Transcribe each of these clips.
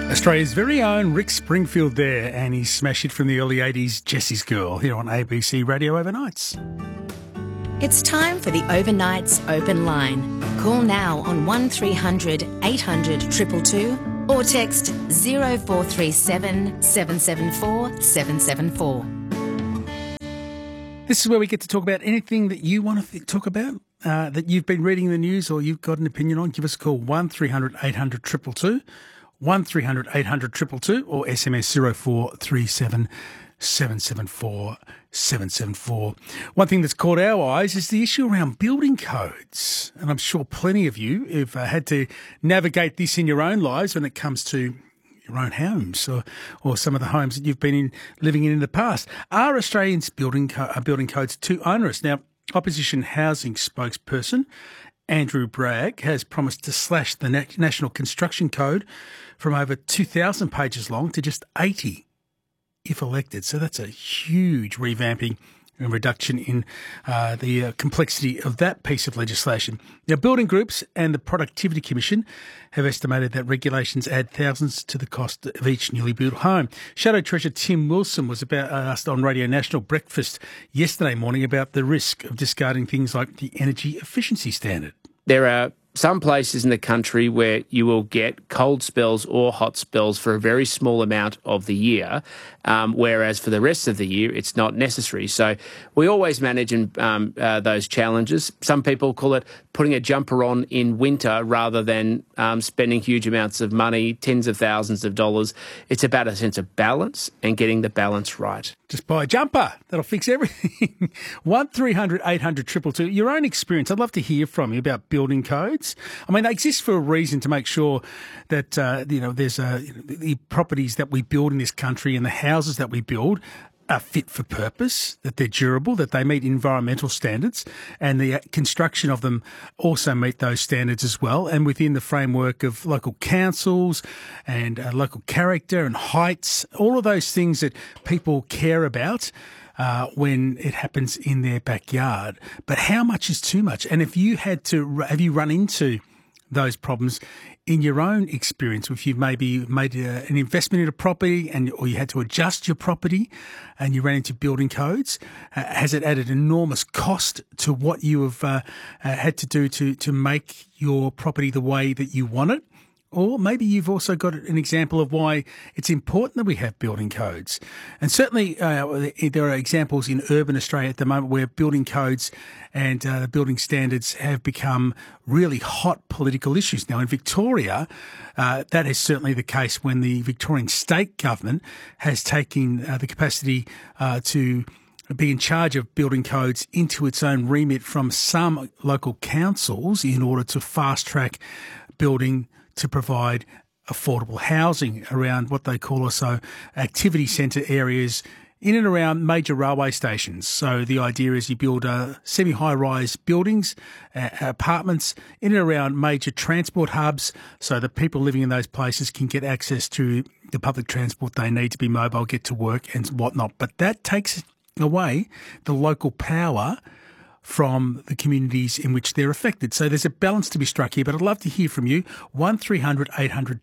Australia's very own Rick Springfield there, and he smashed it from the early 80s, Jessie's Girl, here on ABC Radio Overnights. It's time for the Overnights Open Line. Call now on 1300 800 222 or text 0437 774 774. This is where we get to talk about anything that you want to talk about, that you've been reading in the news or you've got an opinion on. Give us a call, 1300 800 222. 1300 800 222 or SMS 0437 774 774. One thing that's caught our eyes is the issue around building codes. And I'm sure plenty of you have had to navigate this in your own lives when it comes to your own homes or some of the homes that you've been living in the past. Are Australians' building codes too onerous? Now, opposition housing spokesperson Andrew Bragg has promised to slash the National Construction Code from over 2,000 pages long to just 80 if elected. So that's a huge revamping and reduction in the complexity of that piece of legislation. Now, building groups and the Productivity Commission have estimated that regulations add thousands to the cost of each newly built home. Shadow Treasurer Tim Wilson was asked on Radio National Breakfast yesterday morning about the risk of discarding things like the energy efficiency standard. There are some places in the country where you will get cold spells or hot spells for a very small amount of the year, whereas for the rest of the year, it's not necessary. So we always manage those challenges. Some people call it putting a jumper on in winter rather than spending huge amounts of money, tens of thousands of dollars. It's about a sense of balance and getting the balance right. Just buy a jumper. That'll fix everything. 1300 800 222. Your own experience. I'd love to hear from you about building codes. I mean, they exist for a reason, to make sure that, there's the properties that we build in this country and the houses that we build are fit for purpose, that they're durable, that they meet environmental standards, and the construction of them also meet those standards as well, and within the framework of local councils and local character and heights, all of those things that people care about when it happens in their backyard. But how much is too much? And have you run into those problems in your own experience? If you've maybe made an investment in a property or you had to adjust your property and you ran into building codes, has it added enormous cost to what you have had to do to make your property the way that you want it? Or maybe you've also got an example of why it's important that we have building codes. And certainly there are examples in urban Australia at the moment where building codes and the building standards have become really hot political issues. Now, in Victoria, that is certainly the case when the Victorian state government has taken the capacity to be in charge of building codes into its own remit from some local councils in order to fast-track building to provide affordable housing around what they call also activity centre areas in and around major railway stations. So the idea is you build semi-high-rise buildings, apartments in and around major transport hubs so that people living in those places can get access to the public transport they need to be mobile, get to work and whatnot. But that takes away the local power from the communities in which they're affected. So there's a balance to be struck here, but I'd love to hear from you. 1300 800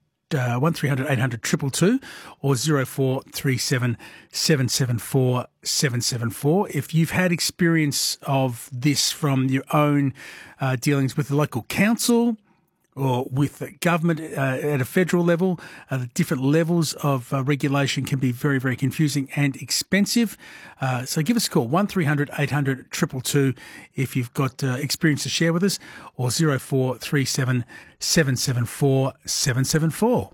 222 or 0437 774 774. If you've had experience of this from your own dealings with the local council or with the government at a federal level, the different levels of regulation can be very, very confusing and expensive. So give us a call, 1300 800 222 if you've got experience to share with us, or 0437 774 774.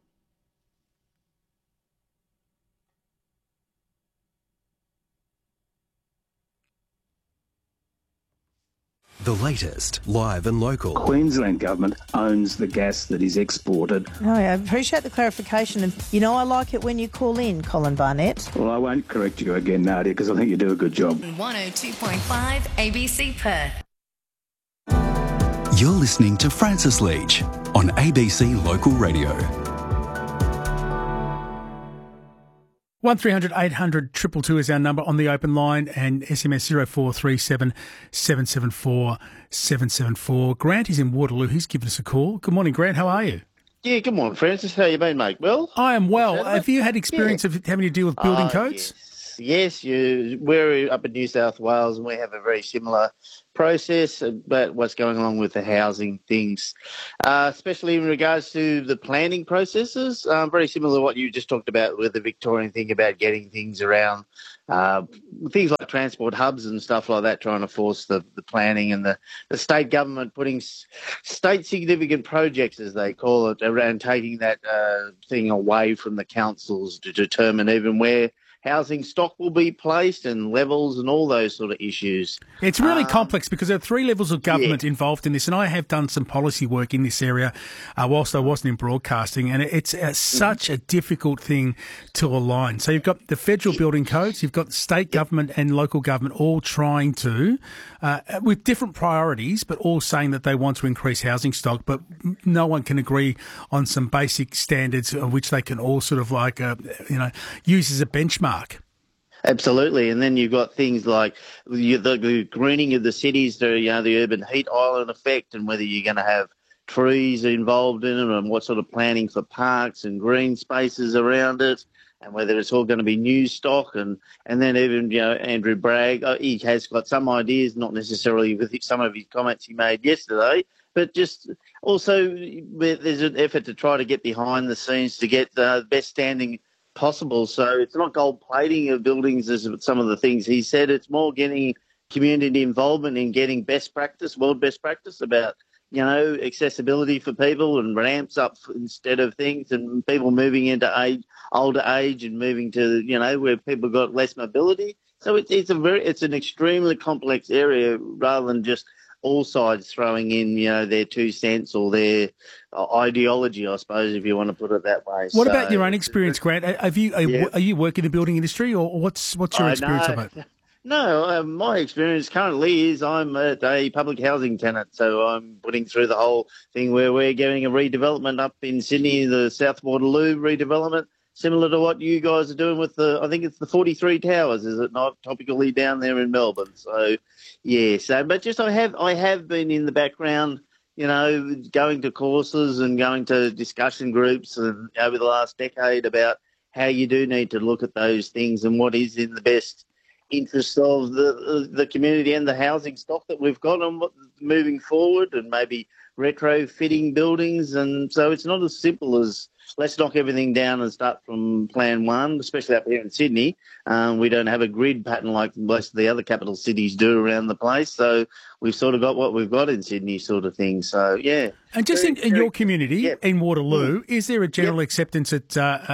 The latest, live and local. Queensland Government owns the gas that is exported. Oh, I appreciate the clarification. And, I like it when you call in, Colin Barnett. Well, I won't correct you again, Nadia, because I think you do a good job. 102.5 ABC Perth. You're listening to Francis Leach on ABC Local Radio. 1300 800 222 is our number on the open line, and SMS 0437 774 774. Grant is in Waterloo. He's given us a call. Good morning, Grant. How are you? Yeah, good morning, Francis. How you been, mate? Well? I am well. Saturday? Have you had experience of having to deal with building codes? Yes. We're up in New South Wales and we have a very similar process about what's going along with the housing things, especially in regards to the planning processes. Very similar to what you just talked about with the Victorian thing about getting things around, things like transport hubs and stuff like that, trying to force the planning and the state government putting state significant projects, as they call it, around taking that thing away from the councils to determine even where housing stock will be placed and levels and all those sort of issues. It's really complex because there are three levels of government involved in this, and I have done some policy work in this area whilst I wasn't in broadcasting, and it's such a difficult thing to align. So you've got the federal building codes, you've got state government and local government all trying to, with different priorities, but all saying that they want to increase housing stock, but no one can agree on some basic standards of which they can all sort of use as a benchmark. Absolutely, and then you've got things like the greening of the cities, the urban heat island effect, and whether you're going to have trees involved in it, and what sort of planning for parks and green spaces around it, and whether it's all going to be new stock, and then even Andrew Bragg, he has got some ideas, not necessarily with some of his comments he made yesterday, but just also there's an effort to try to get behind the scenes to get the best standing possible. So it's not gold plating of buildings as some of the things he said. It's more getting community involvement in getting best practice, world best practice about, accessibility for people and ramps up instead of things, and people moving into older age and moving to, where people got less mobility. So it's an extremely complex area rather than just all sides throwing in, their 2 cents or their ideology, I suppose, if you want to put it that way. What about your own experience, Grant? Are you working in the building industry, or what's your experience of it? No, my experience currently is I'm at a public housing tenant, so I'm putting through the whole thing where we're getting a redevelopment up in Sydney, the South Waterloo redevelopment, similar to what you guys are doing with I think it's the 43 Towers, is it not, topically down there in Melbourne? So, yeah. But just I have been in the background, going to courses and going to discussion groups and over the last decade about how you do need to look at those things and what is in the best interest of the community and the housing stock that we've got and moving forward, and maybe retrofitting buildings. And so it's not as simple as let's knock everything down and start from plan one, especially up here in Sydney. We don't have a grid pattern like most of the other capital cities do around the place. So we've sort of got what we've got in Sydney sort of thing. So, yeah. And just in your community, in Waterloo, is there a general acceptance that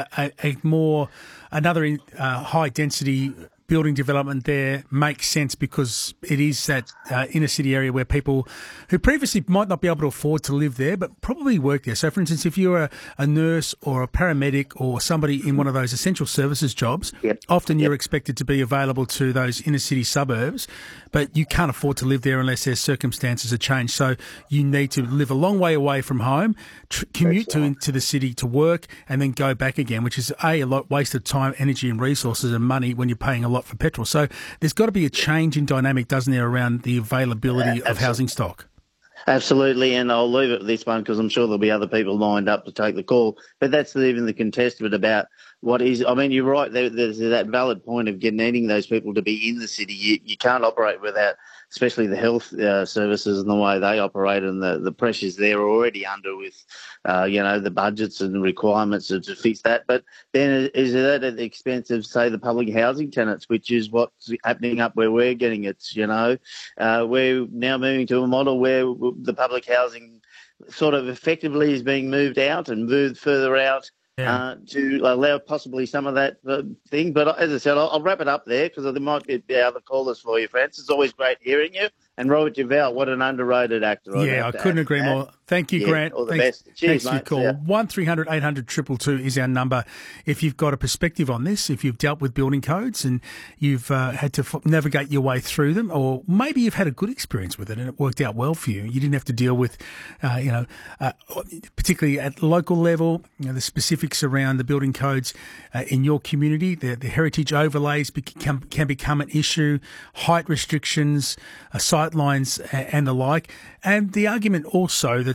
another high density building development there makes sense because it is that inner city area where people who previously might not be able to afford to live there but probably work there? So, for instance, if you're a nurse or a paramedic or somebody in one of those essential services jobs, often you're expected to be available to those inner city suburbs, but you can't afford to live there unless their circumstances are changed. So you need to live a long way away from home, commute to the city to work, and then go back again, which is a lot waste of time, energy and resources and money when you're paying a lot for petrol. So there's got to be a change in dynamic, doesn't there, around the availability of housing stock? Absolutely, and I'll leave it at this one because I'm sure there'll be other people lined up to take the call. But that's even the contest of it about what is. I mean, you're right. There's that valid point of needing those people to be in the city. You can't operate without, especially the health services and the way they operate and the pressures they're already under with, the budgets and the requirements to fix that. But then is that at the expense of, say, the public housing tenants, which is what's happening up where we're getting it, we're now moving to a model where the public housing sort of effectively is being moved out and moved further out to allow possibly some of that thing. But as I said, I'll wrap it up there because there might be other callers for you, Francis. It's always great hearing you. And Robert Duvall, what an underrated actor. I couldn't agree more. Thank you, Grant. All the best. Cheers, thanks for your call. 1300 800 222 is our number. If you've got a perspective on this, if you've dealt with building codes and you've had to navigate your way through them, or maybe you've had a good experience with it and it worked out well for you. You didn't have to deal with, particularly at local level, the specifics around the building codes in your community. The heritage overlays can become an issue, height restrictions, sight lines and the like. And the argument also that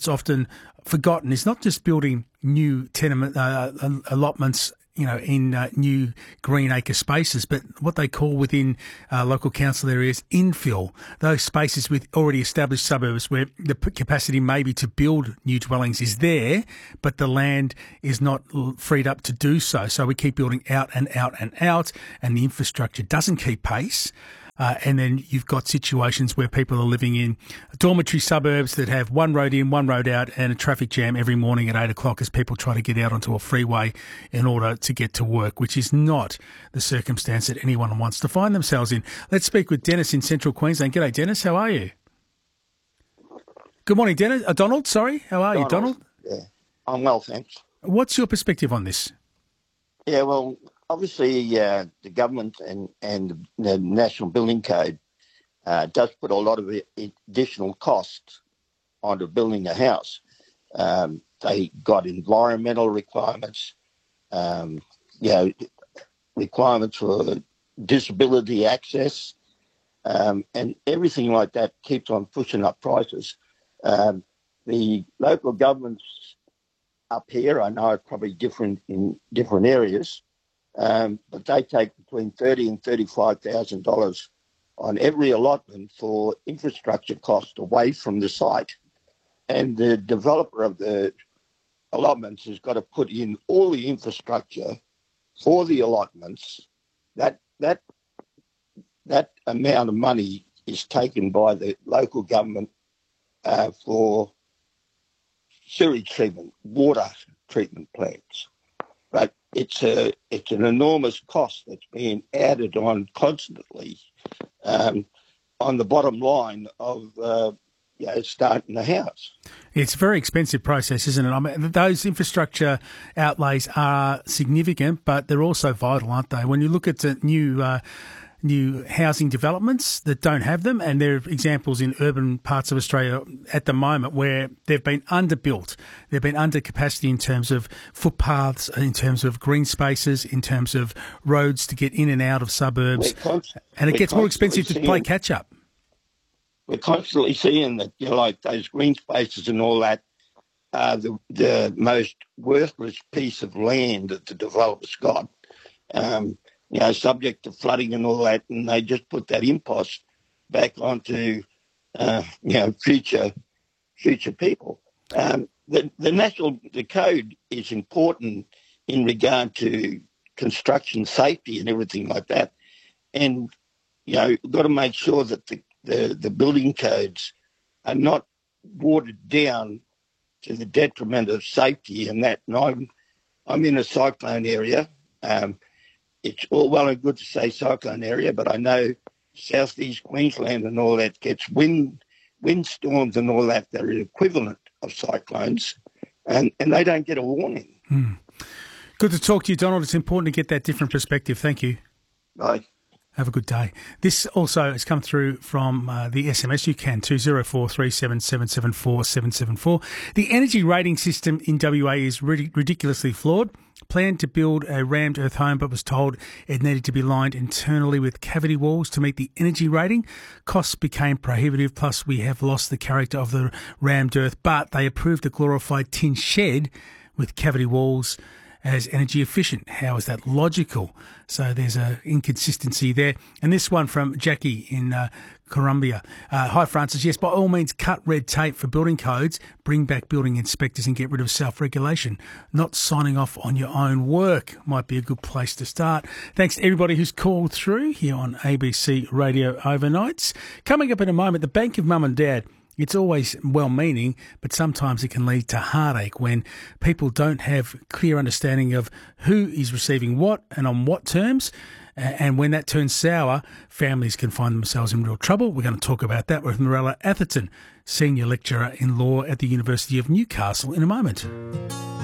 that's often forgotten is not just building new tenement allotments, in new green acre spaces, but what they call within local council areas infill, those spaces with already established suburbs where the capacity maybe to build new dwellings is there, but the land is not freed up to do so. So we keep building out and out and out, and the infrastructure doesn't keep pace. And then you've got situations where people are living in dormitory suburbs that have one road in, one road out, and a traffic jam every morning at 8 o'clock as people try to get out onto a freeway in order to get to work, which is not the circumstance that anyone wants to find themselves in. Let's speak with Dennis in Central Queensland. G'day, Dennis. How are you? Good morning, Dennis. Donald, sorry. How are you, Donald? Yeah, I'm well, thanks. What's your perspective on this? Yeah, well, obviously, the government and the National Building Code does put a lot of additional costs onto building a house. They got environmental requirements, requirements for disability access, and everything like that keeps on pushing up prices. The local governments up here, I know it's probably different in different areas, but they take between $30,000 and $35,000 on every allotment for infrastructure cost away from the site. And the developer of the allotments has got to put in all the infrastructure for the allotments. That amount of money is taken by the local government for sewage treatment, water treatment plants. But it's an enormous cost that's being added on constantly on the bottom line of starting the house. It's a very expensive process, isn't it? I mean, those infrastructure outlays are significant, but they're also vital, aren't they? When you look at the new housing developments that don't have them, and there are examples in urban parts of Australia at the moment where they've been underbuilt, they've been under capacity in terms of footpaths, in terms of green spaces, in terms of roads to get in and out of suburbs, and it gets more expensive to play catch up. We're constantly seeing that, like those green spaces and all that, the most worthless piece of land that the developers got. Subject to flooding and all that, and they just put that impost back onto, future people. The code is important in regard to construction safety and everything like that, and you've got to make sure that the building codes are not watered down to the detriment of safety and that. And I'm in a cyclone area. It's all well and good to say cyclone area, but I know southeast Queensland and all that gets windstorms and all that are equivalent of cyclones, and they don't get a warning. Good to talk to you, Donald. It's important to get that different perspective. Thank you. Bye. Have a good day. This also has come through from the SMS. You can 20437774774. The energy rating system in WA is ridiculously flawed. Planned to build a rammed earth home, but was told it needed to be lined internally with cavity walls to meet the energy rating. Costs became prohibitive, plus we have lost the character of the rammed earth, but they approved a glorified tin shed with cavity walls as energy efficient. How is that logical? So there's an inconsistency there. And this one from Jackie in Columbia. Hi, Francis. Yes, by all means, cut red tape for building codes, bring back building inspectors and get rid of self-regulation. Not signing off on your own work might be a good place to start. Thanks to everybody who's called through here on ABC Radio Overnights. Coming up in a moment, the Bank of Mum and Dad. It's always well-meaning, but sometimes it can lead to heartache when people don't have clear understanding of who is receiving what and on what terms. And when that turns sour, families can find themselves in real trouble. We're going to talk about that with Mirella Atherton, Senior Lecturer in Law at the University of Newcastle, in a moment.